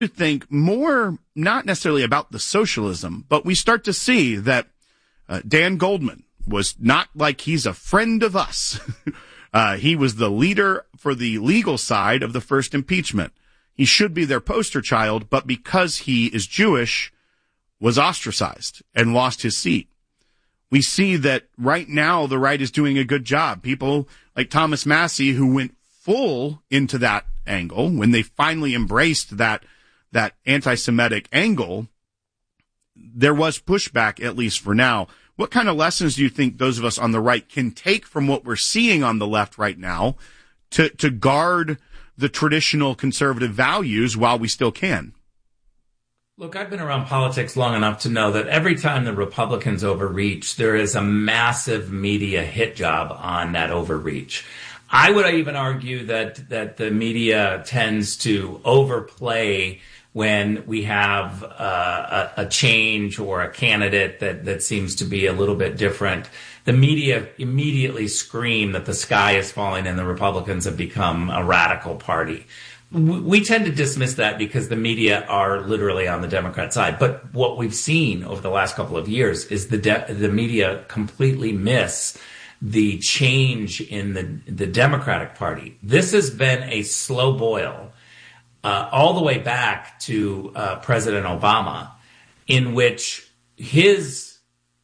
to think more, not necessarily about the socialism, but we start to see that Dan Goldman was not like he's a friend of us. He was the leader for the legal side of the first impeachment. He should be their poster child, but because he is Jewish, was ostracized and lost his seat. We see that right now the right is doing a good job. People like Thomas Massie, who went full into that angle when they finally embraced that anti-Semitic angle, there was pushback, at least for now. What kind of lessons do you think those of us on the right can take from what we're seeing on the left right now to guard the traditional conservative values while we still can? Look, I've been around politics long enough to know that every time the Republicans overreach, there is a massive media hit job on that overreach. I would even argue that the media tends to overplay when we have a change or a candidate that seems to be a little bit different. The media immediately scream that the sky is falling and the Republicans have become a radical party. We tend to dismiss that because the media are literally on the Democrat side. But what we've seen over the last couple of years is the media completely miss the change in the Democratic Party. This has been a slow boil all the way back to President Obama, in which his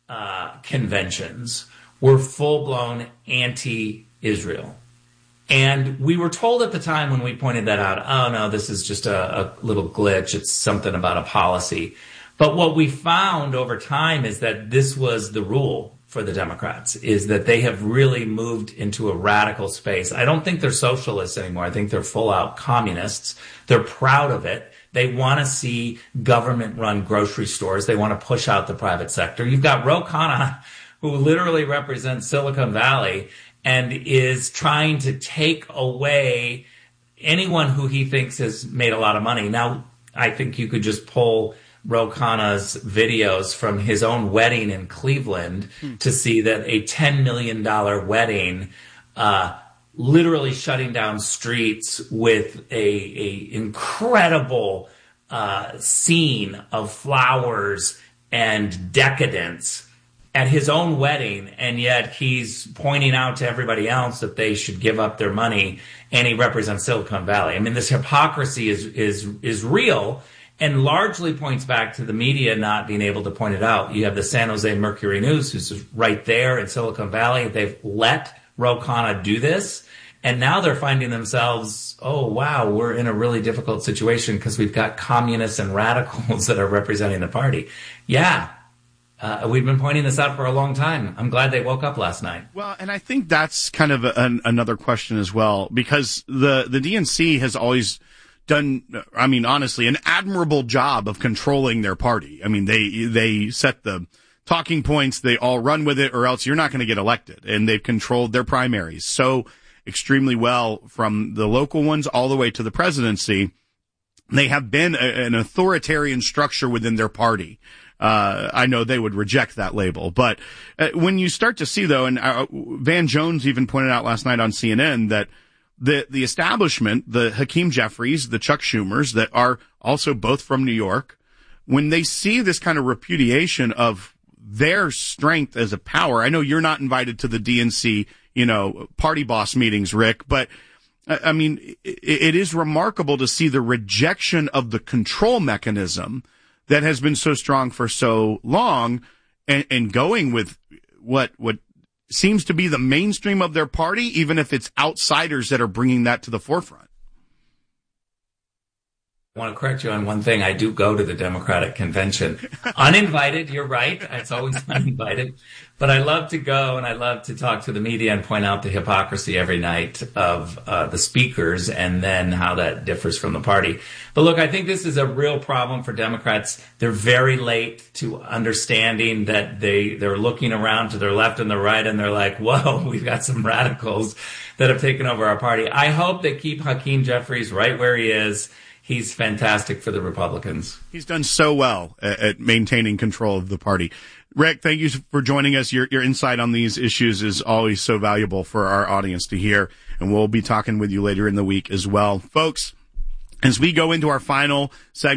conventions were full-blown anti-Israel. And we were told at the time when we pointed that out, oh, no, this is just a little glitch. It's something about a policy. But what we found over time is that this was the rule for the Democrats, is that they have really moved into a radical space. I don't think they're socialists anymore. I think they're full-out communists. They're proud of it. They want to see government-run grocery stores. They want to push out the private sector. You've got Ro Khanna, who literally represents Silicon Valley, and is trying to take away anyone who he thinks has made a lot of money. Now, I think you could just pull Ro Khanna's videos from his own wedding in Cleveland to see that a $10 million wedding, literally shutting down streets with a incredible scene of flowers and decadence at his own wedding, and yet he's pointing out to everybody else that they should give up their money, and he represents Silicon Valley. I mean, this hypocrisy is real, and largely points back to the media not being able to point it out. You have the San Jose Mercury News, who's right there in Silicon Valley. They've let Ro Khanna do this, and now they're finding themselves, oh, wow, we're in a really difficult situation because we've got communists and radicals that are representing the party. Yeah. We've been pointing this out for a long time. I'm glad they woke up last night. Well, and I think that's kind of another question as well, because the DNC has always done, I mean, honestly, an admirable job of controlling their party. I mean, they set the talking points, they all run with it, or else you're not going to get elected. And they've controlled their primaries so extremely well, from the local ones all the way to the presidency. They have been an authoritarian structure within their party. I know they would reject that label, but when you start to see, though, and Van Jones even pointed out last night on CNN that the establishment, the Hakeem Jeffries, the Chuck Schumers, that are also both from New York, when they see this kind of repudiation of their strength as a power, I know you're not invited to the DNC, party boss meetings, Rick, but I mean, it is remarkable to see the rejection of the control mechanism that has been so strong for so long, and going with what seems to be the mainstream of their party, even if it's outsiders that are bringing that to the forefront. I want to correct you on one thing. I do go to the Democratic convention. Uninvited, you're right. It's always uninvited. But I love to go, and I love to talk to the media and point out the hypocrisy every night of the speakers, and then how that differs from the party. But look, I think this is a real problem for Democrats. They're very late to understanding that they're looking around to their left and their right, and they're like, whoa, we've got some radicals that have taken over our party. I hope they keep Hakeem Jeffries right where he is. He's fantastic for the Republicans. He's done so well at maintaining control of the party. Rick, thank you for joining us. Your insight on these issues is always so valuable for our audience to hear, and we'll be talking with you later in the week as well. Folks, As we go into our final segment,